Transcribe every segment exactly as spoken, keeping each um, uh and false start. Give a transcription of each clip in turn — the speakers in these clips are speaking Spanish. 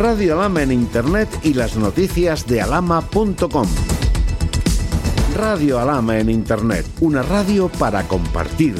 Radio Alhama en Internet y las noticias de alhama punto com. Radio Alhama en Internet, una radio para compartir.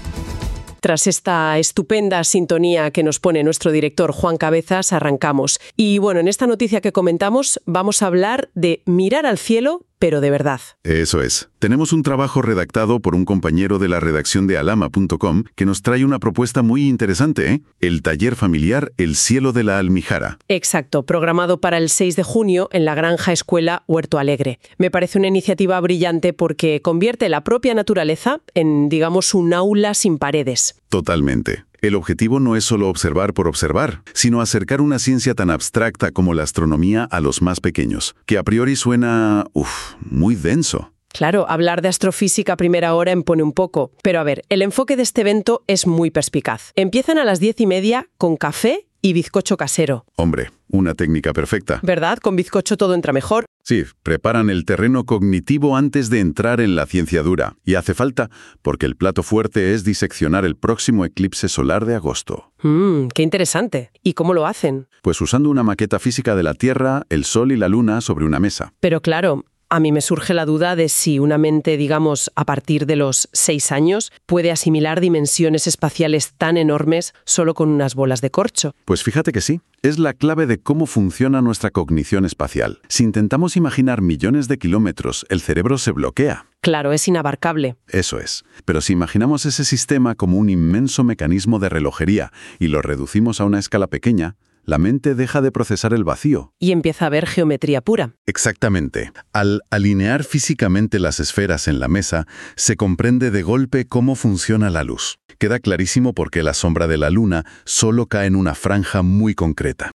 Tras esta estupenda sintonía que nos pone nuestro director Juan Cabezas, arrancamos. Y bueno, en esta noticia que comentamos vamos a hablar de mirar al cielo, pero de verdad. Eso es. Tenemos un trabajo redactado por un compañero de la redacción de alhama punto com que nos trae una propuesta muy interesante, ¿eh? El taller familiar El cielo de la almijara. Exacto, programado para el seis de junio en la Granja Escuela Huerto Alegre. Me parece una iniciativa brillante porque convierte la propia naturaleza en, digamos, un aula sin paredes. Totalmente. El objetivo no es solo observar por observar, sino acercar una ciencia tan abstracta como la astronomía a los más pequeños, que a priori suena, uff, muy denso. Claro, hablar de astrofísica a primera hora impone un poco. Pero a ver, el enfoque de este evento es muy perspicaz. Empiezan a las diez y media con café y bizcocho casero. Hombre, una técnica perfecta. ¿Verdad? Con bizcocho todo entra mejor. Sí, preparan el terreno cognitivo antes de entrar en la ciencia dura. Y hace falta, porque el plato fuerte es diseccionar el próximo eclipse solar de agosto. Mmm, qué interesante. ¿Y cómo lo hacen? Pues usando una maqueta física de la Tierra, el Sol y la Luna sobre una mesa. Pero claro, a mí me surge la duda de si una mente, digamos, a partir de los seis años, puede asimilar dimensiones espaciales tan enormes solo con unas bolas de corcho. Pues fíjate que sí. Es la clave de cómo funciona nuestra cognición espacial. Si intentamos imaginar millones de kilómetros, el cerebro se bloquea. Claro, es inabarcable. Eso es. Pero si imaginamos ese sistema como un inmenso mecanismo de relojería y lo reducimos a una escala pequeña, la mente deja de procesar el vacío. Y empieza a ver geometría pura. Exactamente. Al alinear físicamente las esferas en la mesa, se comprende de golpe cómo funciona la luz. Queda clarísimo por qué la sombra de la luna solo cae en una franja muy concreta.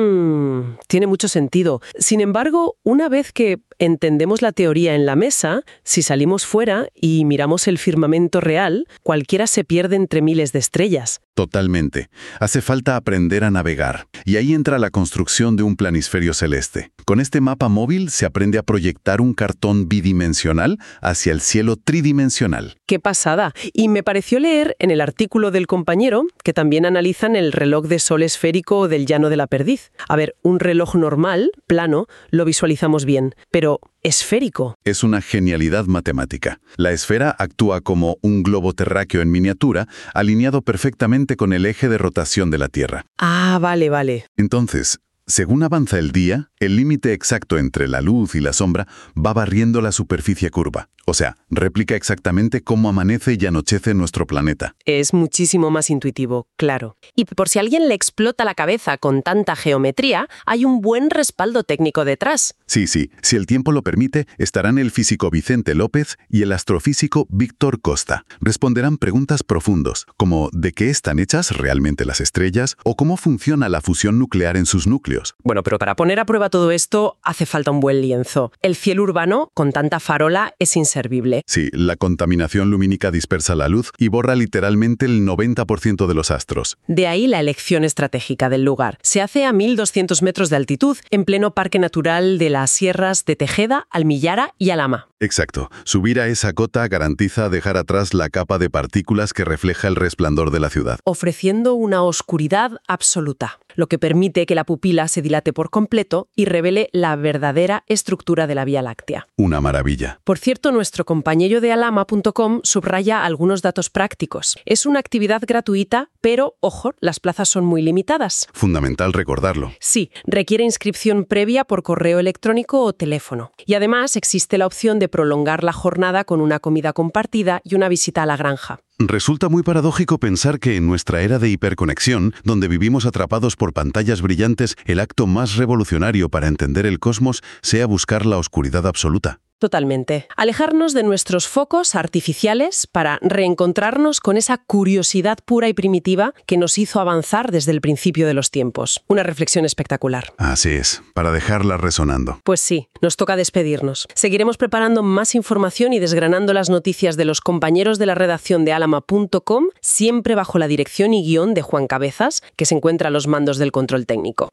Mmm, tiene mucho sentido. Sin embargo, una vez que entendemos la teoría en la mesa, si salimos fuera y miramos el firmamento real, cualquiera se pierde entre miles de estrellas. Totalmente. Hace falta aprender a navegar. Y ahí entra la construcción de un planisferio celeste. Con este mapa móvil se aprende a proyectar un cartón bidimensional hacia el cielo tridimensional. ¡Qué pasada! Y me pareció leer en el artículo del compañero que también analizan el reloj de sol esférico del Llano de la Perdiz. A ver, un reloj normal, plano, lo visualizamos bien, pero esférico. Es una genialidad matemática. La esfera actúa como un globo terráqueo en miniatura, alineado perfectamente con el eje de rotación de la Tierra. Ah, vale, vale. Entonces, según avanza el día, el límite exacto entre la luz y la sombra va barriendo la superficie curva. O sea, replica exactamente cómo amanece y anochece nuestro planeta. Es muchísimo más intuitivo, claro. Y por si a alguien le explota la cabeza con tanta geometría, hay un buen respaldo técnico detrás. Sí, sí. Si el tiempo lo permite, estarán el físico Vicente López y el astrofísico Víctor Costa. Responderán preguntas profundos, como ¿de qué están hechas realmente las estrellas? O ¿cómo funciona la fusión nuclear en sus núcleos? Bueno, pero para poner a prueba todo esto, hace falta un buen lienzo. El cielo urbano, con tanta farola, es inservible. Sí, la contaminación lumínica dispersa la luz y borra literalmente el noventa por ciento de los astros. De ahí la elección estratégica del lugar. Se hace a mil doscientos metros de altitud, en pleno Parque Natural de las Sierras de Tejeda, Almillara y Alhama. Exacto. Subir a esa cota garantiza dejar atrás la capa de partículas que refleja el resplandor de la ciudad, ofreciendo una oscuridad absoluta, lo que permite que la pupila se dilate por completo y revele la verdadera estructura de la Vía Láctea. Una maravilla. Por cierto, nuestro compañero de alhama punto com subraya algunos datos prácticos. Es una actividad gratuita, pero, ojo, las plazas son muy limitadas. Fundamental recordarlo. Sí, requiere inscripción previa por correo electrónico o teléfono. Y además existe la opción de prolongar la jornada con una comida compartida y una visita a la granja. Resulta muy paradójico pensar que en nuestra era de hiperconexión, donde vivimos atrapados por pantallas brillantes, el acto más revolucionario para entender el cosmos sea buscar la oscuridad absoluta. Totalmente. Alejarnos de nuestros focos artificiales para reencontrarnos con esa curiosidad pura y primitiva que nos hizo avanzar desde el principio de los tiempos. Una reflexión espectacular. Así es, para dejarla resonando. Pues sí, nos toca despedirnos. Seguiremos preparando más información y desgranando las noticias de los compañeros de la redacción de alhama punto com, siempre bajo la dirección y guión de Juan Cabezas, que se encuentra a los mandos del control técnico.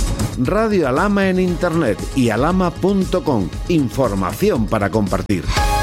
Radio Alhama en Internet y alhama punto com. Información para compartir.